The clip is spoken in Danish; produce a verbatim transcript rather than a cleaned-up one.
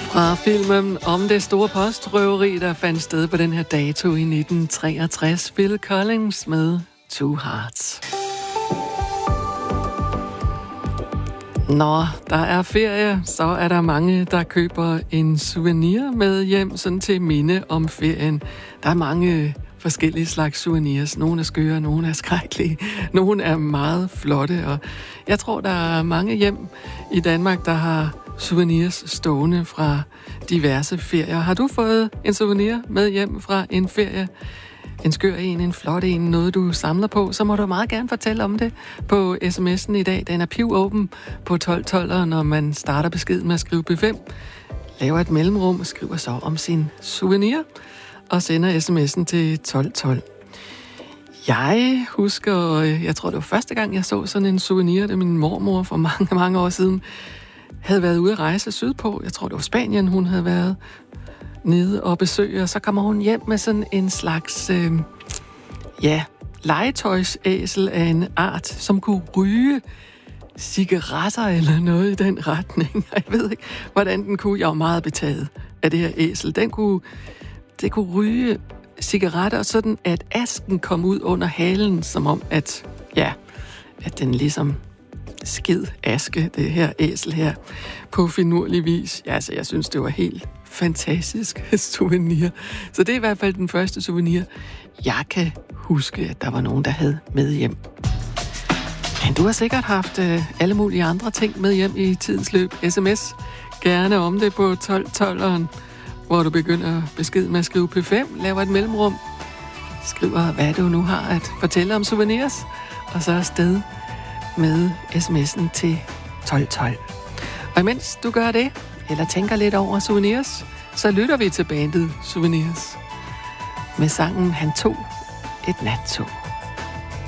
Fra filmen om det store postrøveri, der fandt sted på den her dato i nitten treogtres. Phil Collins med Two Hearts. Når der er ferie, så er der mange, der køber en souvenir med hjem, sådan til minde om ferien. Der er mange forskellige slags souvenirs. Nogle er skøre, nogle er skrækkelige, nogle er meget flotte. Og jeg tror, der er mange hjem i Danmark, der har souvenirs stående fra diverse ferier. Har du fået en souvenir med hjem fra en ferie? En skør en, en flot en, noget du samler på, så må du meget gerne fortælle om det på sms'en i dag. Den er pivåben på tolv tolv, og når man starter beskeden med at skrive B fem, laver et mellemrum og skriver så om sin souvenir og sender sms'en til tolv tolv. Jeg husker, jeg tror det var første gang, jeg så sådan en souvenir, det min mormor for mange, mange år siden havde været ude at rejse sydpå. Jeg tror det var Spanien, hun havde været nede og besøge, og så kommer hun hjem med sådan en slags, øh, ja, legetøjsæsel af en art, som kunne ryge cigaretter eller noget i den retning. Jeg ved ikke, hvordan den kunne. Jeg var meget betaget af det her æsel. Den kunne, det kunne ryge cigaretter, sådan at asken kom ud under halen, som om, at, ja, at den ligesom skid aske, det her æsel her, på finurlig vis. Ja, altså, jeg synes, det var helt fantastisk souvenir. Så det er i hvert fald den første souvenir, jeg kan huske, at der var nogen, der havde med hjem. Men du har sikkert haft øh, alle mulige andre ting med hjem i tidens løb. sms gerne om det på tolv tolv, hvor du begynder besked med at skrive P fem, laver et mellemrum, skriver, hvad du nu har at fortælle om souvenirs, og så afsted med sms'en til tolv tolv. Og imens du gør det, eller tænker lidt over souvenirs, så lytter vi til bandet Souvenirs med sangen Han tog et nattog.